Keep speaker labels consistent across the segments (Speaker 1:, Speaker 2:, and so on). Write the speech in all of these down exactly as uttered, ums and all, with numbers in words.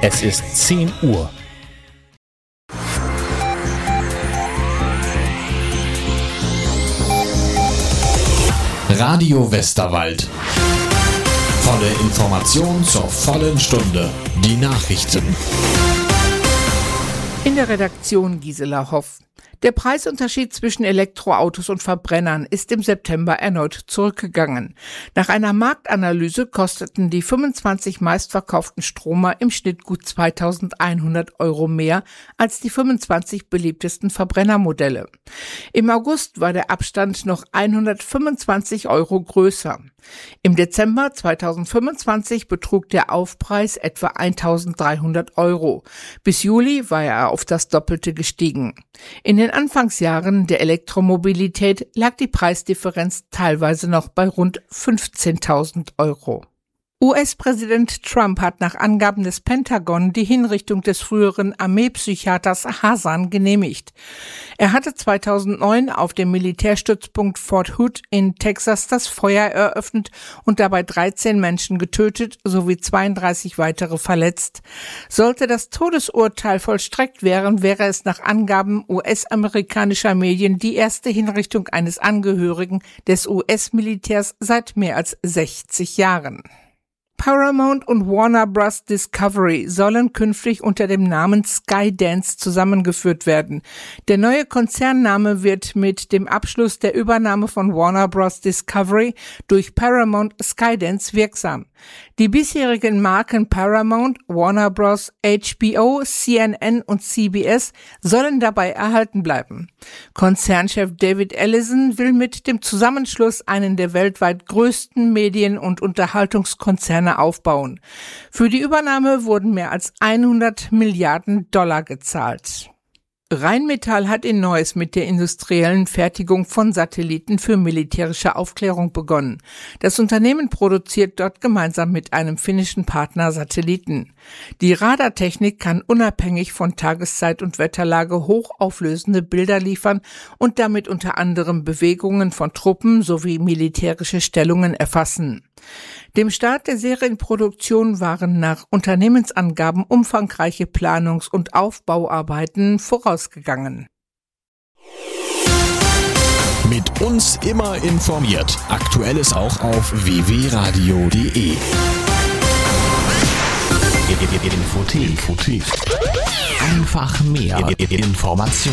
Speaker 1: Es ist zehn Uhr. Radio Westerwald. Volle Information zur vollen Stunde. Die Nachrichten.
Speaker 2: In der Redaktion Gisela Hoff. Der Preisunterschied zwischen Elektroautos und Verbrennern ist im September erneut zurückgegangen. Nach einer Marktanalyse kosteten die fünfundzwanzig meistverkauften Stromer im Schnitt gut zweitausendeinhundert Euro mehr als die fünfundzwanzig beliebtesten Verbrennermodelle. Im August war der Abstand noch hundertfünfundzwanzig Euro größer. Im Dezember zweitausendfünfundzwanzig betrug der Aufpreis etwa eintausenddreihundert Euro. Bis Juli war er auf das Doppelte gestiegen. In den Anfangsjahren der Elektromobilität lag die Preisdifferenz teilweise noch bei rund fünfzehntausend Euro. U S-Präsident Trump hat nach Angaben des Pentagon die Hinrichtung des früheren Armeepsychiaters Hassan genehmigt. Er hatte zweitausendneun auf dem Militärstützpunkt Fort Hood in Texas das Feuer eröffnet und dabei dreizehn Menschen getötet sowie zweiunddreißig weitere verletzt. Sollte das Todesurteil vollstreckt werden, wäre es nach Angaben U S-amerikanischer Medien die erste Hinrichtung eines Angehörigen des U S-Militärs seit mehr als sechzig Jahren. Paramount und Warner Bros. Discovery sollen künftig unter dem Namen Skydance zusammengeführt werden. Der neue Konzernname wird mit dem Abschluss der Übernahme von Warner Bros. Discovery durch Paramount Skydance wirksam. Die bisherigen Marken Paramount, Warner Bros., H B O, C N N und C B S sollen dabei erhalten bleiben. Konzernchef David Ellison will mit dem Zusammenschluss einen der weltweit größten Medien- und Unterhaltungskonzerne aufbauen. Für die Übernahme wurden mehr als hundert Milliarden Dollar gezahlt. Rheinmetall hat in Neuss mit der industriellen Fertigung von Satelliten für militärische Aufklärung begonnen. Das Unternehmen produziert dort gemeinsam mit einem finnischen Partner Satelliten. Die Radartechnik kann unabhängig von Tageszeit und Wetterlage hochauflösende Bilder liefern und damit unter anderem Bewegungen von Truppen sowie militärische Stellungen erfassen. Dem Start der Serienproduktion waren nach Unternehmensangaben umfangreiche Planungs- und Aufbauarbeiten vorausgegangen.
Speaker 1: Mit uns immer informiert. Aktuelles auch auf w w radio punkt d e. Infothek. Infothek. Einfach mehr Information.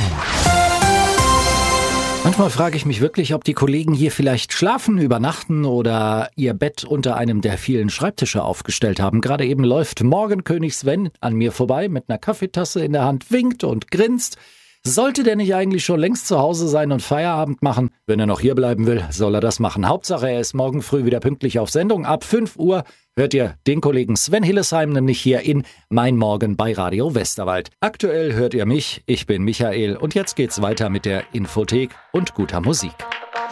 Speaker 3: Manchmal frage ich mich wirklich, ob die Kollegen hier vielleicht schlafen, übernachten oder ihr Bett unter einem der vielen Schreibtische aufgestellt haben. Gerade eben läuft Morgenkönig Sven an mir vorbei mit einer Kaffeetasse in der Hand, winkt und grinst. Sollte der nicht eigentlich schon längst zu Hause sein und Feierabend machen? Wenn er noch hier bleiben will, soll er das machen. Hauptsache, er ist morgen früh wieder pünktlich auf Sendung. Ab fünf Uhr hört ihr den Kollegen Sven Hillesheim nämlich hier in Mein Morgen bei Radio Westerwald. Aktuell hört ihr mich, ich bin Michael und jetzt geht's weiter mit der Infothek und guter Musik.